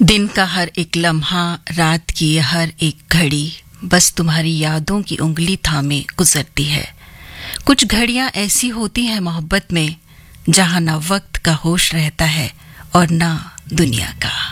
दिन का हर एक लम्हा, रात की हर एक घड़ी बस तुम्हारी यादों की उंगली थामे गुजरती है। कुछ घड़ियां ऐसी होती हैं मोहब्बत में, जहां ना वक्त का होश रहता है और ना दुनिया का।